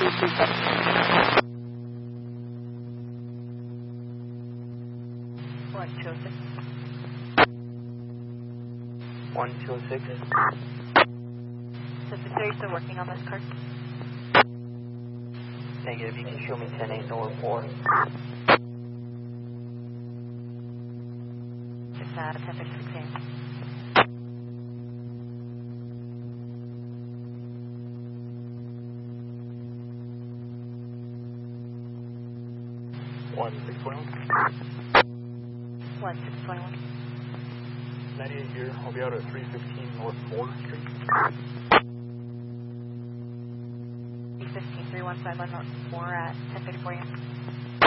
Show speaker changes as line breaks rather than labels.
126.
126.
So, are you still working on this card?
Negative, you can show me 10-8 North 4.
Just 1056 AM.
One 621.
1621.
98 here. I'll be out at 315 North 4th Street.
315 3151 North 4 at 10:34 AM.